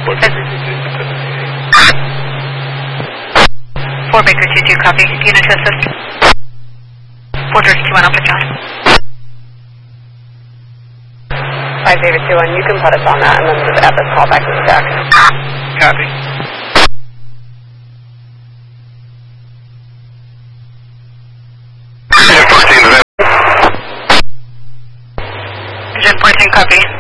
4 Baker 22, copy. Unit to assist. 4 George 21 Alpha John. 5 David 21, you can put us on that and then just add this call back to the deck. Copy. Engine 14, copy.